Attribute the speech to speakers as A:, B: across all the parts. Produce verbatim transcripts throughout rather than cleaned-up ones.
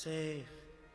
A: safe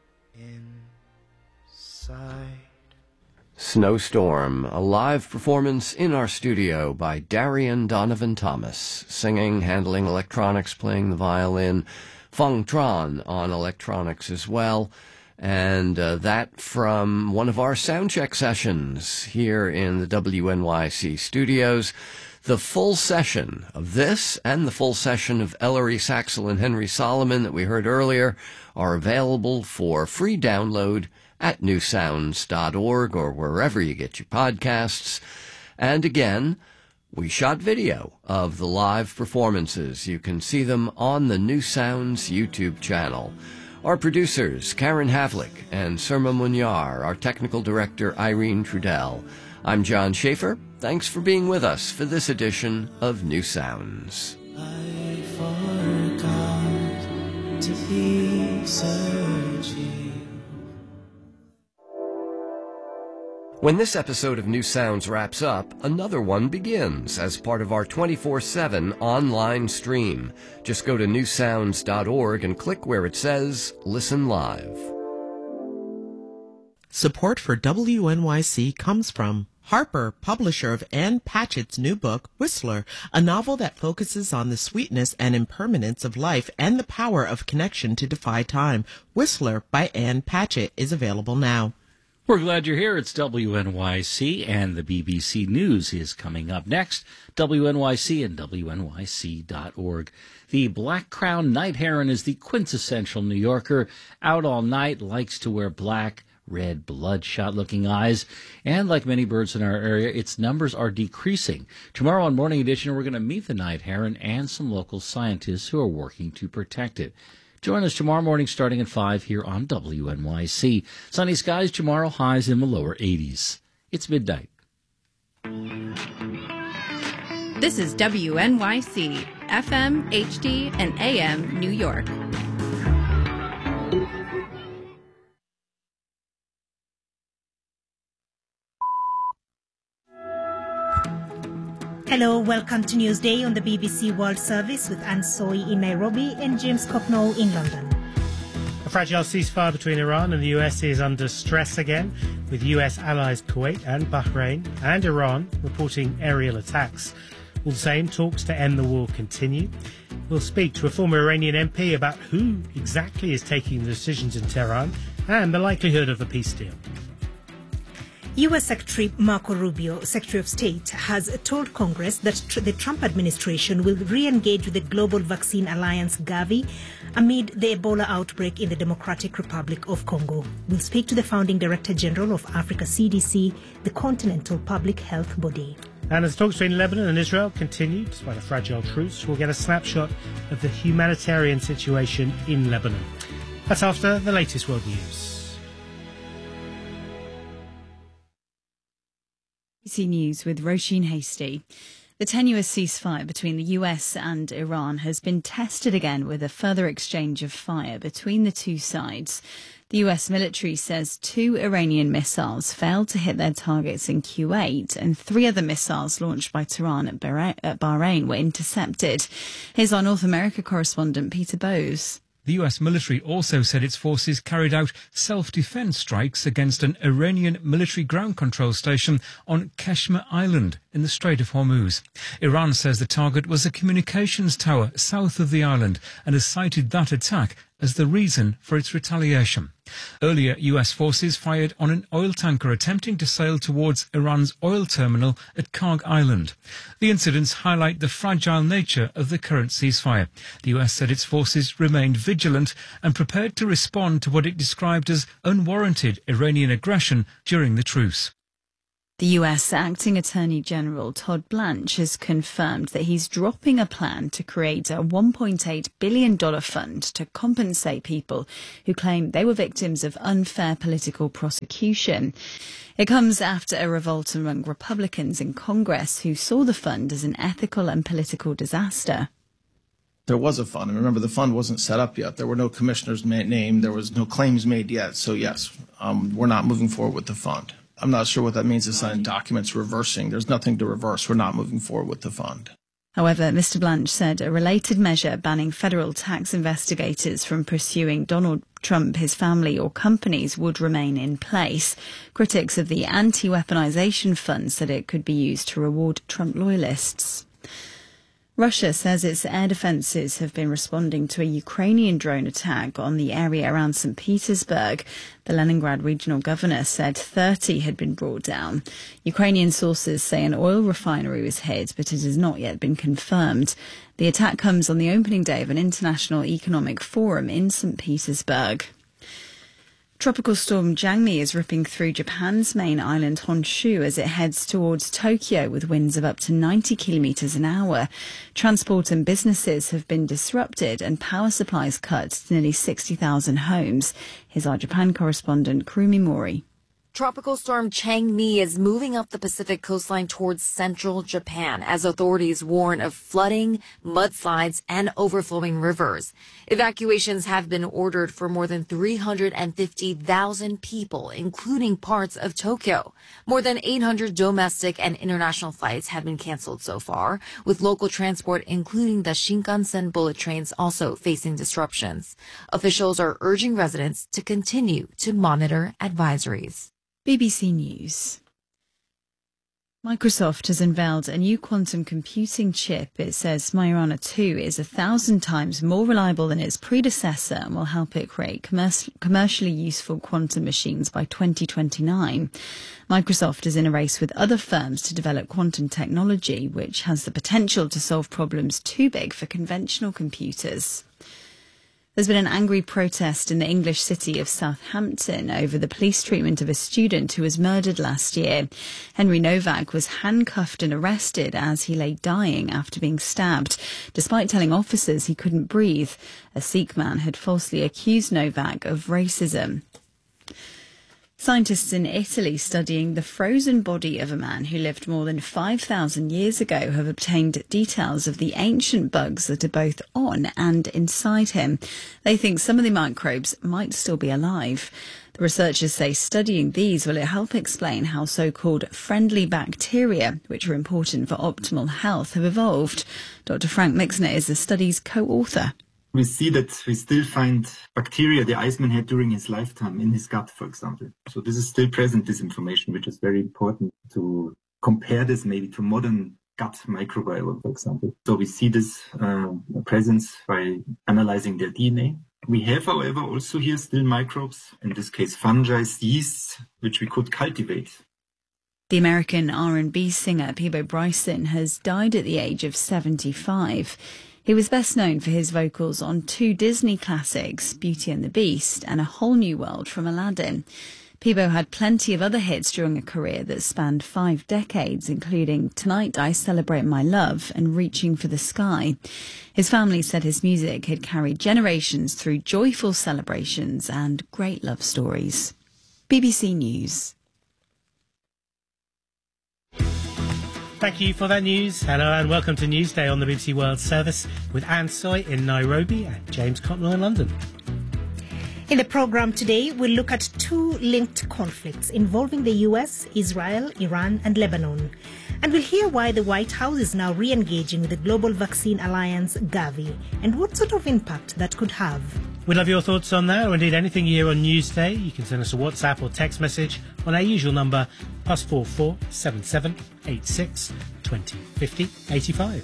A: inside.
B: Snowstorm, a live performance in our studio by Darian Donovan Thomas, singing, handling electronics, playing the violin, Feng Tran on electronics as well, and uh, that from one of our soundcheck sessions here in the W N Y C studios. The full session of this and the full session of Ellery Saxel and Henry Solomon that we heard earlier are available for free download at new sounds dot org or wherever you get your podcasts. And again, we shot video of the live performances. You can see them on the New Sounds YouTube channel. Our producers, Karen Havlick and Surma Munyar. Our technical director, Irene Trudell. I'm John Schaefer. Thanks for being with us for this edition of New Sounds.
A: I forgot to be searching.
B: When this episode of New Sounds wraps up, another one begins as part of our twenty-four seven online stream. Just go to new sounds dot org and click where it says Listen Live.
C: Support for W N Y C comes from Harper, publisher of Ann Patchett's new book, Whistler, a novel that focuses on the sweetness and impermanence of life and the power of connection to defy time. Whistler by Ann Patchett is available now.
D: We're glad you're here. It's W N Y C, and the B B C News is coming up next. W N Y C and W N Y C dot org. The black-crowned night heron is the quintessential New Yorker. Out all night, likes to wear black, red, bloodshot-looking eyes, and like many birds in our area, its numbers are decreasing. Tomorrow on Morning Edition, we're going to meet the night heron and some local scientists who are working to protect it. Join us tomorrow morning starting at five here on W N Y C. Sunny skies tomorrow, highs in the lower eighties. It's midnight.
E: This is W N Y C, F M, H D, and A M New York.
F: Hello, welcome to Newsday on the B B C World Service with Anne Soy in Nairobi and James Cocknell in London.
G: A fragile ceasefire between Iran and the U S is under stress again, with U S allies Kuwait and Bahrain and Iran reporting aerial attacks. All the same, talks to end the war continue. We'll speak to a former Iranian M P about who exactly is taking the decisions in Tehran and the likelihood of a peace deal.
F: U S Secretary Marco Rubio, Secretary of State, has told Congress that tr- the Trump administration will re-engage with the Global Vaccine Alliance, Gavi, amid the Ebola outbreak in the Democratic Republic of Congo. We'll speak to the founding Director General of Africa C D C, the continental public health body.
G: And as talks between Lebanon and Israel continue, despite a fragile truce, we'll get a snapshot of the humanitarian situation in Lebanon. That's after the latest world news.
H: B B C News with Roisin Hasty. The tenuous ceasefire between the U S and Iran has been tested again with a further exchange of fire between the two sides. The U S military says two Iranian missiles failed to hit their targets in Kuwait, and three other missiles launched by Tehran at Bahrain were intercepted. Here's our North America correspondent, Peter Bowes.
I: The U S military also said its forces carried out self-defense strikes against an Iranian military ground control station on Keshmer Island in the Strait of Hormuz. Iran says the target was a communications tower south of the island and has cited that attack as the reason for its retaliation. Earlier, U S forces fired on an oil tanker attempting to sail towards Iran's oil terminal at Karg Island. The incidents highlight the fragile nature of the current ceasefire. The U S said its forces remained vigilant and prepared to respond to what it described as unwarranted Iranian aggression during the truce.
H: The U S Acting Attorney General Todd Blanche has confirmed that he's dropping a plan to create a one point eight billion dollars fund to compensate people who claim they were victims of unfair political prosecution. It comes after a revolt among Republicans in Congress who saw the fund as an ethical and political disaster.
J: There was a fund. And remember, the fund wasn't set up yet. There were no commissioners named. There was no claims made yet. So, yes, um, we're not moving forward with the fund. I'm not sure what that means to sign documents reversing. There's nothing to reverse. We're not moving forward with the fund.
H: However, Mister Blanche said a related measure banning federal tax investigators from pursuing Donald Trump, his family or companies would remain in place. Critics of the Anti-Weaponization Fund said it could be used to reward Trump loyalists. Russia says its air defences have been responding to a Ukrainian drone attack on the area around Saint Petersburg. The Leningrad regional governor said thirty had been brought down. Ukrainian sources say an oil refinery was hit, but it has not yet been confirmed. The attack comes on the opening day of an international economic forum in Saint Petersburg. Tropical storm Jangmi is ripping through Japan's main island Honshu as it heads towards Tokyo with winds of up to ninety kilometres an hour. Transport and businesses have been disrupted and power supplies cut to nearly sixty thousand homes. Here's our Japan correspondent Kurumi Mori.
K: Tropical storm Changmi is moving up the Pacific coastline towards central Japan as authorities warn of flooding, mudslides, and overflowing rivers. Evacuations have been ordered for more than three hundred fifty thousand people, including parts of Tokyo. More than eight hundred domestic and international flights have been canceled so far, with local transport, including the Shinkansen bullet trains, also facing disruptions. Officials are urging residents to continue to monitor advisories.
H: B B C News. Microsoft has unveiled a new quantum computing chip. It says Majorana two is a thousand times more reliable than its predecessor and will help it create commerc- commercially useful quantum machines by twenty twenty-nine. Microsoft is in a race with other firms to develop quantum technology, which has the potential to solve problems too big for conventional computers. There's been an angry protest in the English city of Southampton over the police treatment of a student who was murdered last year. Henry Novak was handcuffed and arrested as he lay dying after being stabbed, despite telling officers he couldn't breathe. A Sikh man had falsely accused Novak of racism. Scientists in Italy studying the frozen body of a man who lived more than five thousand years ago have obtained details of the ancient bugs that are both on and inside him. They think some of the microbes might still be alive. The researchers say studying these will help explain how so-called friendly bacteria, which are important for optimal health, have evolved. Doctor Frank Mixner is the study's co-author.
L: We see that we still find bacteria the Iceman had during his lifetime in his gut, for example. So this is still present, this information, which is very important to compare this maybe to modern gut microbiome, for example. So we see this uh, presence by analyzing their D N A. We have, however, also here still microbes, in this case fungi, yeasts, which we could cultivate.
H: The American R and B singer Peabo Bryson has died at the age of seventy-five. He was best known for his vocals on two Disney classics, Beauty and the Beast and A Whole New World from Aladdin. Peabo had plenty of other hits during a career that spanned five decades, including Tonight I Celebrate My Love and Reaching for the Sky. His family said his music had carried generations through joyful celebrations and great love stories. B B C News.
G: Thank you for that news. Hello and welcome to Newsday on the B B C World Service with Anne Soy in Nairobi and James Cotnell in London.
F: In the programme today, we'll look at two linked conflicts involving the U S, Israel, Iran and Lebanon. And we'll hear why the White House is now re-engaging with the global vaccine alliance Gavi and what sort of impact that could have.
G: We'd love your thoughts on that, or indeed anything you hear on Newsday. You can send us a WhatsApp or text message on our usual number, plus four four seven seven eight six twenty fifty eighty-five.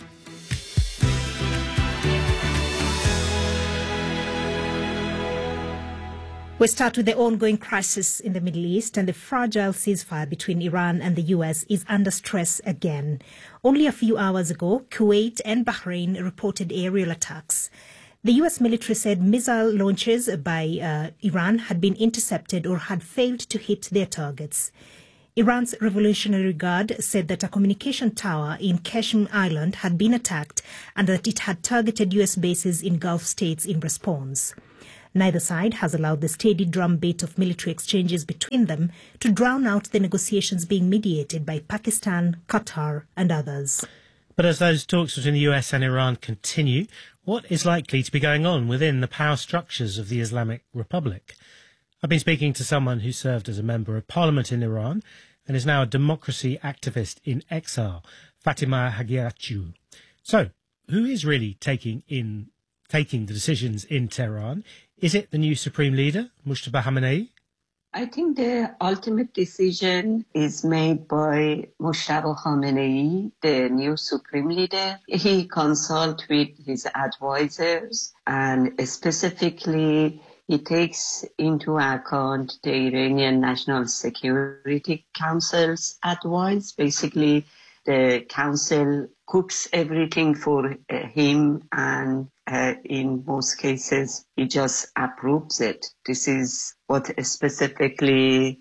F: We start with the ongoing crisis in the Middle East, and the fragile ceasefire between Iran and the U S is under stress again. Only a few hours ago, Kuwait and Bahrain reported aerial attacks. The U S military said missile launches by uh, Iran had been intercepted or had failed to hit their targets. Iran's Revolutionary Guard said that a communication tower in Qashm Island had been attacked and that it had targeted U S bases in Gulf states in response. Neither side has allowed the steady drumbeat of military exchanges between them to drown out the negotiations being mediated by Pakistan, Qatar and others.
G: But as those talks between the U S and Iran continue, what is likely to be going on within the power structures of the Islamic Republic? I've been speaking to someone who served as a member of parliament in Iran and is now a democracy activist in exile, Fatima Hagirachu. So, who is really taking in taking the decisions in Tehran? Is it the new supreme leader, Mujtaba Khamenei?
M: I think the ultimate decision is made by Mujtaba Khamenei, the new supreme leader. He consults with his advisors, and specifically he takes into account the Iranian National Security Council's advice. Basically, the council cooks everything for uh, him, and uh, in most cases, he just approves it. This is what specifically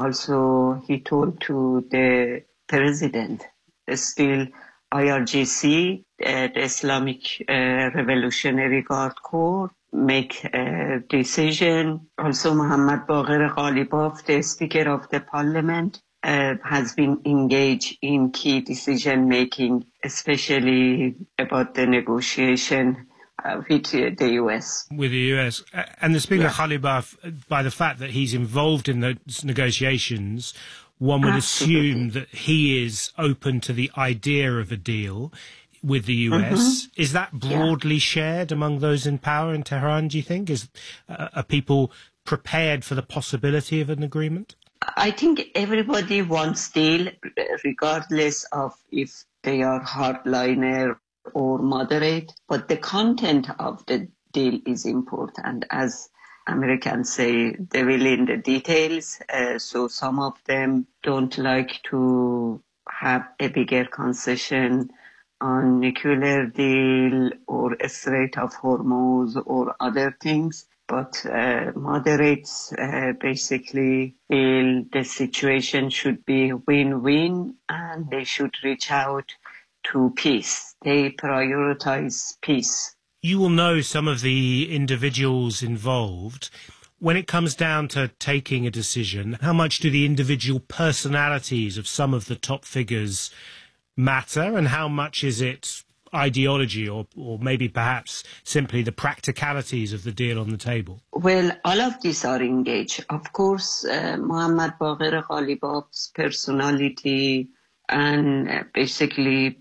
M: also he told to the president. Still, I R G C, uh, the Islamic uh, Revolutionary Guard Corps, make a decision. Also, Mohammad Bagher Ghalibaf, the Speaker of the Parliament, Uh, has been engaged in key decision-making, especially about the negotiation uh, with uh, the U S.
G: With the U S. And the Speaker, yeah. Ghalibaf, by the fact that he's involved in those negotiations, one would Absolutely. assume that he is open to the idea of a deal with the U S. Mm-hmm. Is that broadly yeah. shared among those in power in Tehran, do you think? Is, uh, are people prepared for the possibility of an agreement?
M: I think everybody wants deal, regardless of if they are hardliner or moderate, but the content of the deal is important. As Americans say, the will in the details. Uh, so some of them don't like to have a bigger concession on nuclear deal or a Strait of Hormuz or other things. But uh, moderates uh, basically feel the situation should be win-win and they should reach out to peace. They prioritize peace.
G: You will know some of the individuals involved. When it comes down to taking a decision, how much do the individual personalities of some of the top figures matter, and how much is it ideology or, or maybe perhaps simply the practicalities of the deal on the table?
M: Well, all of these are engaged. Of course, uh, Mohammad Bagher Ghalibaf's personality, and uh, basically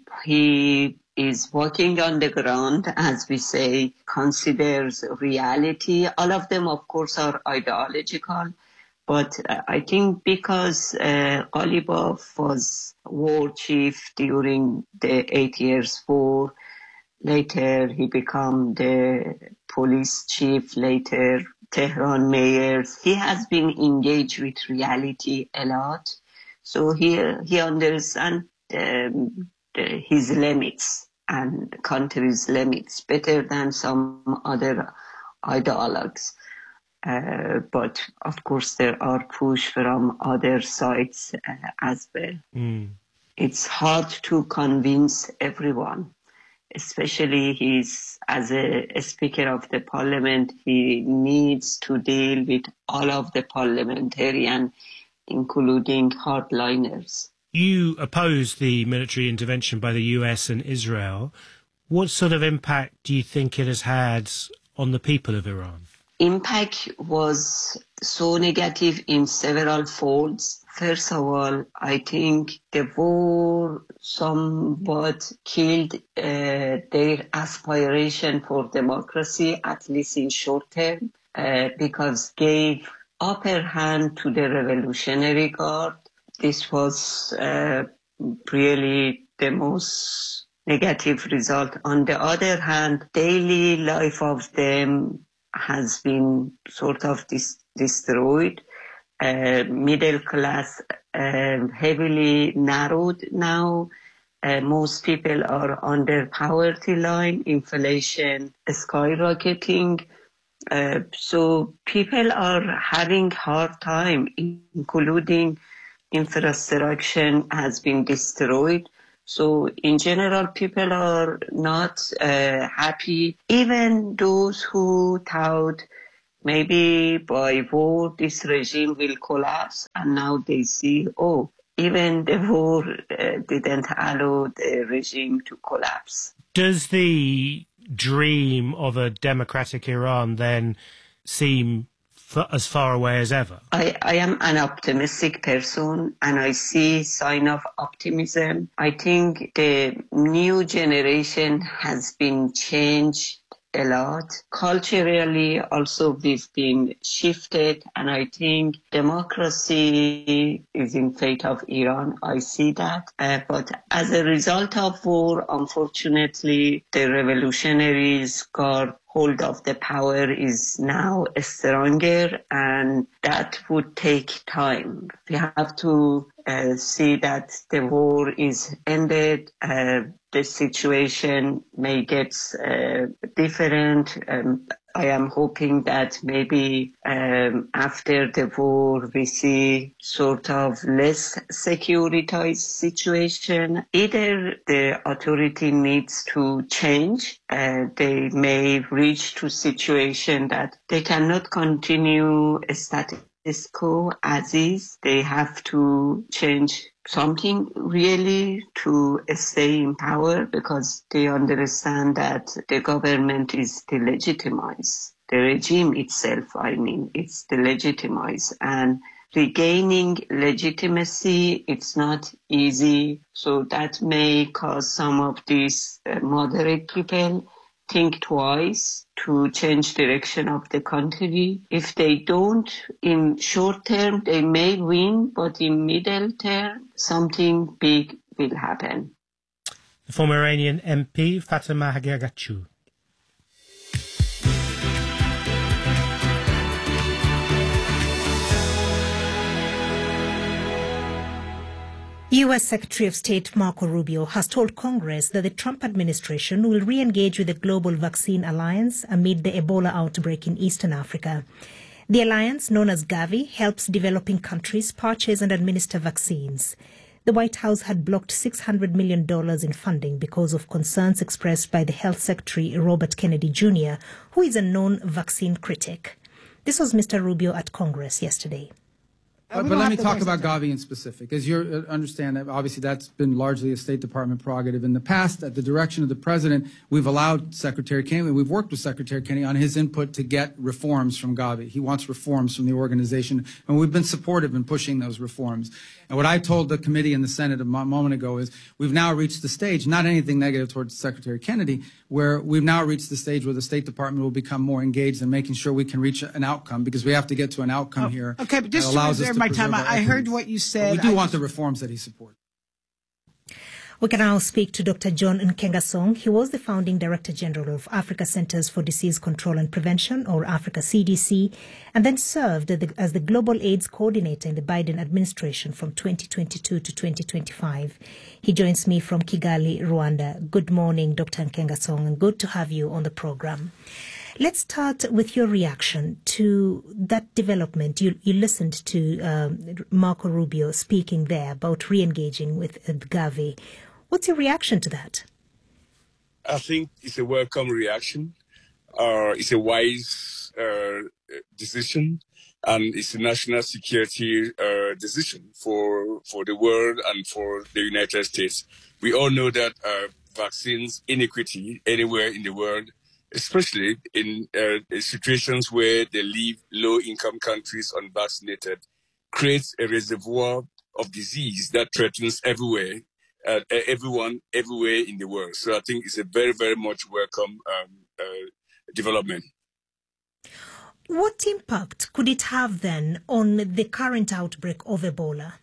M: he is walking on the ground, as we say, considers reality. All of them, of course, are ideological. But uh, I think because uh, Ghalibaf was war chief during the eight years war, later he became the police chief, later Tehran mayor. He has been engaged with reality a lot. So he, he understands um, the, his limits and the country's limits better than some other ideologues. Uh, but, of course, there are push from other sides uh, as well. Mm. It's hard to convince everyone, especially he's, as a, a Speaker of the Parliament, he needs to deal with all of the parliamentarians, including hardliners.
G: You oppose the military intervention by the U S and Israel. What sort of impact do you think it has had on the people of Iran?
M: Impact was so negative in several folds. First of all, I think the war somewhat killed uh, their aspiration for democracy, at least in short term, uh, because gave upper hand to the Revolutionary Guard. This was uh, really the most negative result. On the other hand, daily life of them has been sort of dis- destroyed. Uh, middle class uh, heavily narrowed now. Uh, most people are under poverty line, inflation skyrocketing. Uh, so people are having hard time, including infrastructure has been destroyed. So in general, people are not uh, happy. Even those who thought maybe by war this regime will collapse, and now they see, oh, even the war uh, didn't allow the regime to collapse.
G: Does the dream of a democratic Iran then seem f- as far away as ever?
M: I, I am an optimistic person and I see sign of optimism. I think the new generation has been changed a lot. Culturally, also, we've been shifted, and I think democracy is in fate of Iran. I see that. Uh, but as a result of war, unfortunately, the revolutionaries got hold of the power is now stronger, and that would take time. We have to uh, see that the war is ended. Uh, the situation may get uh, different. Um, I am hoping that maybe um, after the war we see sort of less securitized situation. Either the authority needs to change. Uh, they may reach to situation that they cannot continue a status quo as is. They have to change something really to stay in power, because they understand that the government is delegitimized. The regime itself, I mean, it's delegitimized. And regaining legitimacy, it's not easy. So that may cause some of these uh, moderate people think twice to change direction of the country. If they don't, in short term, they may win, but in middle term, something big will happen.
G: The former Iranian M P, Fatemeh Hagagachu.
F: U S Secretary of State Marco Rubio has told Congress that the Trump administration will re-engage with the Global Vaccine Alliance amid the Ebola outbreak in Eastern Africa. The alliance, known as Gavi, helps developing countries purchase and administer vaccines. The White House had blocked six hundred million dollars in funding because of concerns expressed by the Health Secretary Robert Kennedy Junior, who is a known vaccine critic. This was Mister Rubio at Congress yesterday.
N: But, but let me talk about Gavi in specific. As you uh, understand, that obviously that's been largely a State Department prerogative. In the past, at the direction of the President, we've allowed Secretary Kennedy, we've worked with Secretary Kennedy on his input to get reforms from Gavi. He wants reforms from the organization, and we've been supportive in pushing those reforms. And what I told the committee in the Senate a moment ago is we've now reached the stage, not anything negative towards Secretary Kennedy, where we've now reached the stage where the State Department will become more engaged in making sure we can reach an outcome, because we have to get to an outcome
O: oh,
N: here.
O: Okay, but just
N: that allows
O: to
N: us
O: reserve
N: to
O: my time, I, I heard what you said.
N: But we do
O: I
N: want
O: just...
N: the reforms that he supports.
F: We can now speak to Doctor John Nkengasong. He was the founding Director General of Africa Centers for Disease Control and Prevention, or Africa C D C, and then served as the Global AIDS Coordinator in the Biden administration from twenty twenty-two to twenty twenty-five. He joins me from Kigali, Rwanda. Good morning, Doctor Nkengasong, and good to have you on the program. Let's start with your reaction to that development. You, you listened to um, Marco Rubio speaking there about re-engaging with uh, Gavi. What's your reaction to that?
P: I think it's a welcome reaction. Uh, it's a wise uh, decision, and it's a national security uh, decision for for the world and for the United States. We all know that uh, vaccines inequity anywhere in the world, especially in uh, situations where they leave low-income countries unvaccinated, creates a reservoir of disease that threatens everywhere. Uh, everyone, everywhere in the world. So I think it's a very, very much welcome um, uh, development.
F: What impact could it have then on the current outbreak of Ebola?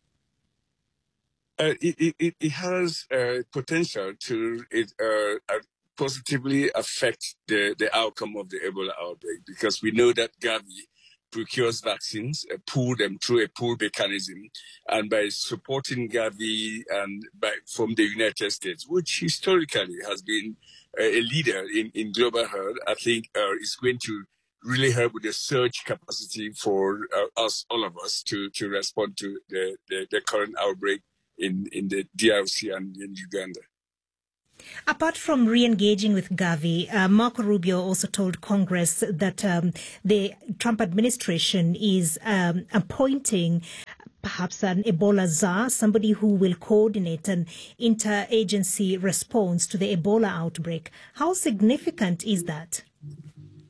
P: Uh, it, it, it has uh, potential to it, uh, positively affect the, the outcome of the Ebola outbreak, because we know that Gavi procures vaccines, uh, pool them through a pool mechanism, and by supporting Gavi and by from the United States, which historically has been uh, a leader in, in global health, I think uh, is going to really help with the surge capacity for uh, us, all of us, to, to respond to the, the, the current outbreak in, in the D R C and in Uganda.
F: Apart from re-engaging with Gavi, uh, Marco Rubio also told Congress that um, the Trump administration is um, appointing perhaps an Ebola czar, somebody who will coordinate an interagency response to the Ebola outbreak. How significant is that?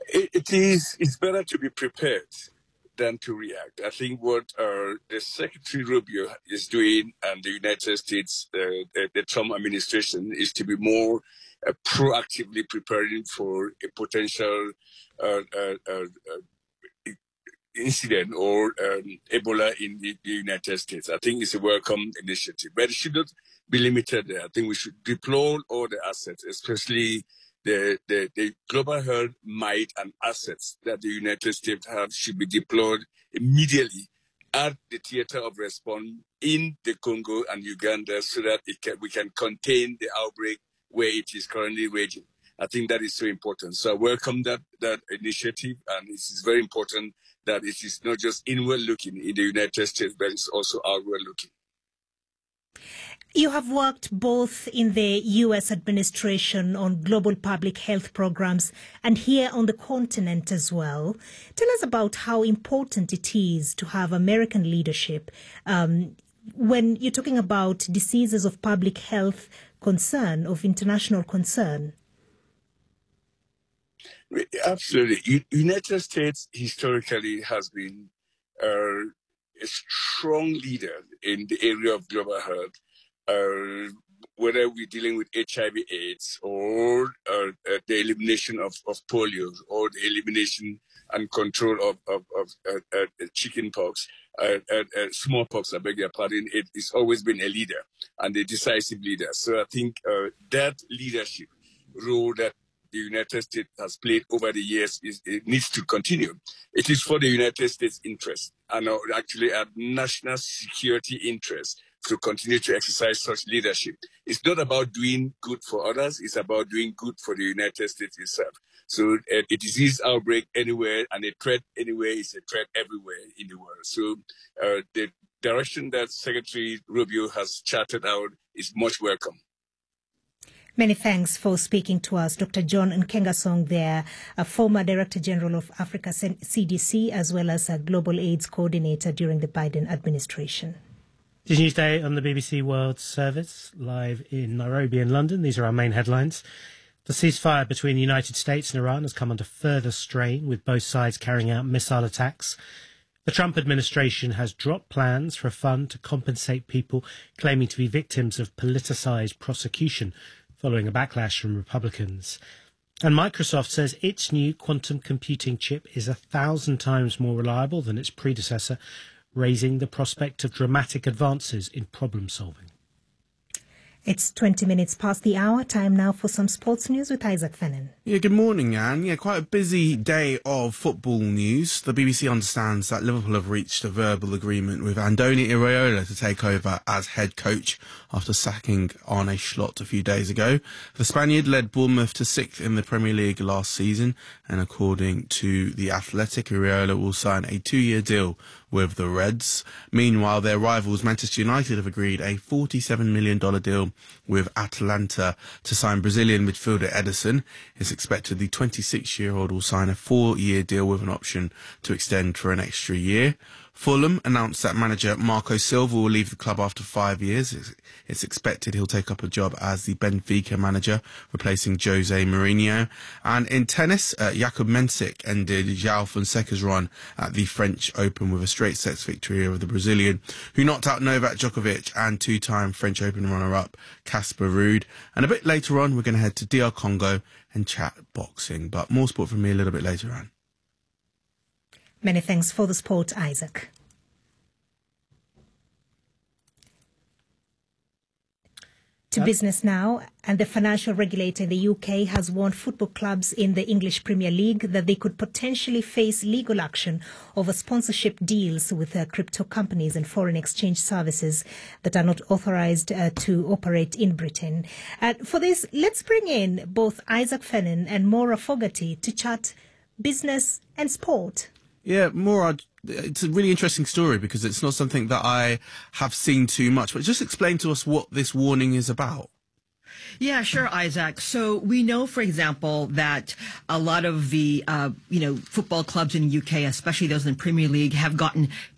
P: It, it is. It's better to be prepared than to react. I think what uh, the Secretary Rubio is doing and the United States, uh, the, the Trump administration, is to be more uh, proactively preparing for a potential uh, uh, uh, uh, incident or um, Ebola in the, the United States. I think it's a welcome initiative, but it should not be limited there. I think we should deploy all the assets, especially The, the, the global health might and assets that the United States have should be deployed immediately at the theater of response in the Congo and Uganda so that it can, we can contain the outbreak where it is currently raging. I think that is so important. So I welcome that, that initiative, and it is very important that it is not just inward looking in the United States, but it's also outward looking.
F: You have worked both in the U S administration on global public health programs and here on the continent as well. Tell us about how important it is to have American leadership um, when you're talking about diseases of public health concern, of international concern.
P: Absolutely. U- United States historically has been uh, a strong leader in the area of global health. Uh, whether we're dealing with H I V AIDS or uh, uh, the elimination of, of polio or the elimination and control of, of, of uh, uh, chicken pox, uh, uh, uh, smallpox, I beg your pardon, it, it's always been a leader and a decisive leader. So I think uh, that leadership role that the United States has played over the years is it needs to continue. It is for the United States interest and uh, actually a national security interest to continue to exercise such leadership. It's not about doing good for others, it's about doing good for the United States itself. So uh, a disease outbreak anywhere and a threat anywhere is a threat everywhere in the world. So uh, the direction that Secretary Rubio has charted out is much welcome.
F: Many thanks for speaking to us, Doctor John Nkengasong there, a former Director General of Africa C D C, as well as a Global AIDS Coordinator during the Biden administration.
G: This Newsday on the B B C World Service, live in Nairobi and London. These are our main headlines. The ceasefire between the United States and Iran has come under further strain, with both sides carrying out missile attacks. The Trump administration has dropped plans for a fund to compensate people claiming to be victims of politicised prosecution, following a backlash from Republicans. And Microsoft says its new quantum computing chip is a thousand times more reliable than its predecessor, raising the prospect of dramatic advances in problem solving.
F: It's twenty minutes past the hour. Time now for some sports news with Isaac Fennan.
Q: Yeah, good morning, Anne. Yeah, quite a busy day of football news. The B B C understands that Liverpool have reached a verbal agreement with Andoni Iraola to take over as head coach after sacking Arne Slot a few days ago. The Spaniard led Bournemouth to sixth in the Premier League last season, and according to The Athletic, Iraola will sign a two-year deal with the Reds. Meanwhile, their rivals Manchester United have agreed a forty-seven million dollars deal with Atalanta to sign Brazilian midfielder Ederson. It's expected the twenty-six-year-old will sign a four-year deal with an option to extend for an extra year. Fulham announced that manager Marco Silva will leave the club after five years. It's, it's expected he'll take up a job as the Benfica manager, replacing Jose Mourinho. And in tennis, uh, Jakub Mensik ended João Fonseca's run at the French Open with a straight sets victory over the Brazilian, who knocked out Novak Djokovic and two-time French Open runner-up Casper Ruud. And a bit later on, we're going to head to D R Congo and chat boxing. But more sport from me a little bit later on.
F: Many thanks for the sport, Isaac. To business now, and the financial regulator in the U K has warned football clubs in the English Premier League that they could potentially face legal action over sponsorship deals with uh, crypto companies and foreign exchange services that are not authorised uh, to operate in Britain. Uh, for this, let's bring in both Isaac Fennan and Maura Fogarty to chat business and sport.
Q: Yeah, Maura, it's a really interesting story because it's not something that I have seen too much. But just explain to us what this warning is about.
R: Yeah, sure, Isaac. So we know, for example, that a lot of the, uh, you know, football clubs in the U K, especially those in the Premier League, have gotten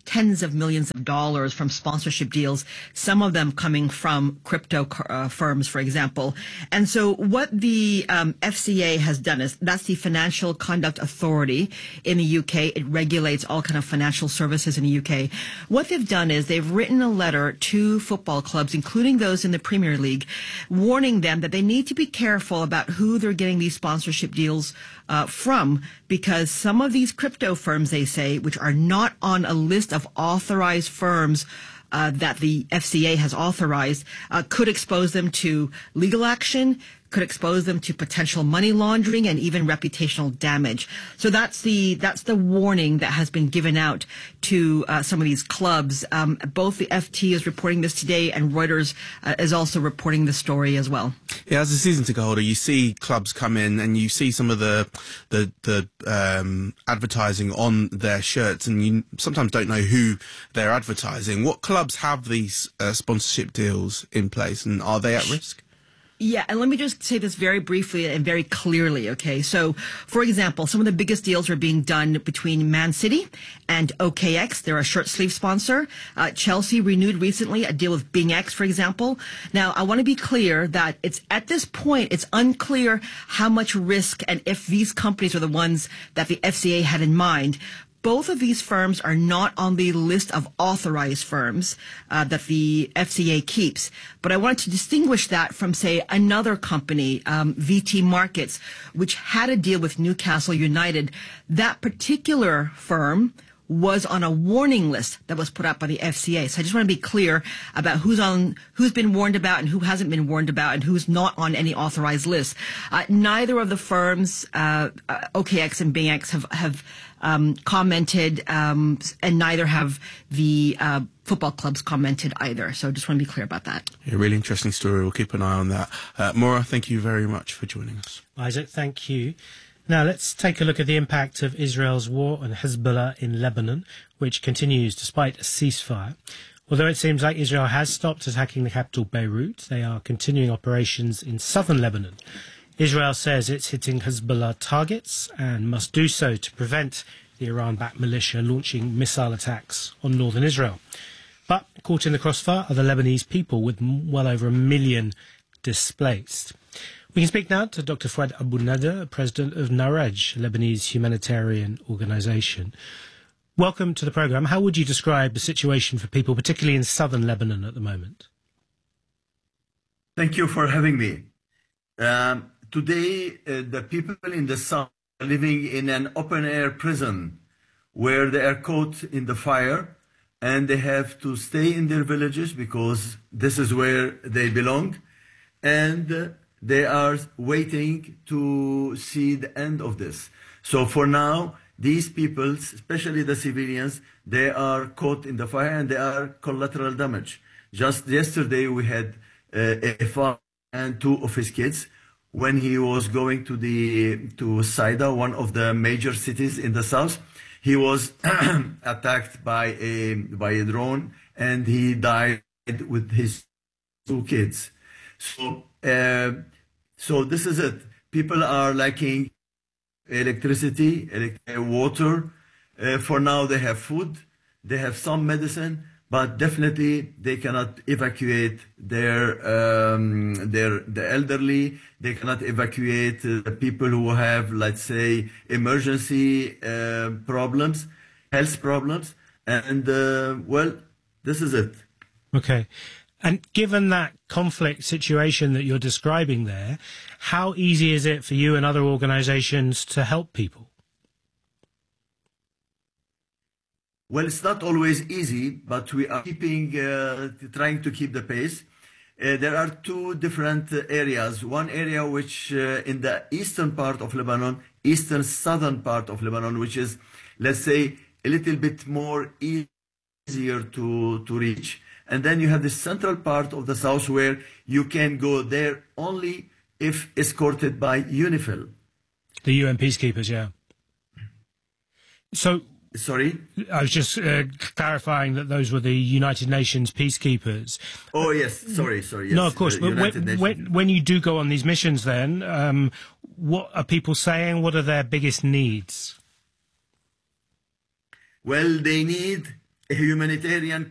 R: tens of millions of dollars from sponsorship deals, some of them coming from crypto uh, firms, for example. And so what the um, F C A has done is, that's the Financial Conduct Authority in the U K. It regulates all kind of financial services in the U K. What they've done is they've written a letter to football clubs, including those in the Premier League, warning them that they need to be careful about who they're getting these sponsorship deals uh, from, because some of these crypto firms, they say, which are not on a list of authorized firms uh, that the F C A has authorized, uh, could expose them to legal action, could expose them to potential money laundering and even reputational damage. So that's the that's the warning that has been given out to uh, some of these clubs. Um, both the F T is reporting this today, and Reuters uh, is also reporting the story as well.
Q: Yeah, as a season ticket holder, you see clubs come in and you see some of the the the um, advertising on their shirts, and you sometimes don't know who they're advertising. What clubs have these uh, sponsorship deals in place, and are they at risk?
R: Yeah, and let me just say this very briefly and very clearly, okay? So, for example, some of the biggest deals are being done between Man City and O K X. They're a shirt sleeve sponsor. Uh, Chelsea renewed recently a deal with Bing X, for example. Now, I want to be clear that it's at this point, it's unclear how much risk and if these companies are the ones that the F C A had in mind. Both of these firms are not on the list of authorized firms uh, that the F C A keeps. But I wanted to distinguish that from, say, another company, um, V T Markets, which had a deal with Newcastle United. That particular firm was on a warning list that was put out by the F C A. So I just want to be clear about who's on, who's been warned about and who hasn't been warned about and who's not on any authorized list. Uh, neither of the firms, uh, uh, O K X and Bing X, have, have um, commented, um, and neither have the uh, football clubs commented either. So just want to be clear about that.
Q: A really interesting story. We'll keep an eye on that. Uh, Maura, thank you very much for joining us.
G: Isaac, thank you. Now let's take a look at the impact of Israel's war on Hezbollah in Lebanon, which continues despite a ceasefire. Although it seems like Israel has stopped attacking the capital Beirut, they are continuing operations in southern Lebanon. Israel says it's hitting Hezbollah targets and must do so to prevent the Iran-backed militia launching missile attacks on northern Israel. But caught in the crossfire are the Lebanese people, with well over a million displaced. We can speak now to Doctor Fouad Abou-Nader, president of Narej, Lebanese humanitarian organisation. Welcome to the programme. How would you describe the situation for people, particularly in southern Lebanon at the moment?
S: Thank you for having me. Um, today, uh, the people in the south are living in an open-air prison where they are caught in the fire, and they have to stay in their villages because this is where they belong. And uh, they are waiting to see the end of this. So for now, these people, especially the civilians, they are caught in the fire and they are collateral damage. Just yesterday, we had uh, a father and two of his kids when he was going to the to Saida, one of the major cities in the south. He was attacked by a by a drone and he died with his two kids. So, uh, so this is it. People are lacking electricity, elect- water. Uh, for now, they have food, they have some medicine, but definitely they cannot evacuate their um, their the elderly. They cannot evacuate uh, the people who have, let's say, emergency uh, problems, health problems, and uh, well, this is it.
G: Okay. And given that conflict situation that you're describing there, how easy is it for you and other organizations to help people?
S: Well, it's not always easy, but we are keeping, uh, trying to keep the pace. Uh, there are two different uh, areas. One area which uh, in the eastern part of Lebanon, eastern southern part of Lebanon, which is, let's say, a little bit more easier to, to reach. And then you have the central part of the south where you can go there only if escorted by UNIFIL.
G: The U N peacekeepers, yeah. So,
S: sorry?
G: I was just uh, clarifying that those were the United Nations peacekeepers.
S: Oh, yes. Sorry, sorry. Yes.
G: No, of course. But when, when, when you do go on these missions then, um, what are people saying? What are their biggest needs?
S: Well, they need a humanitarian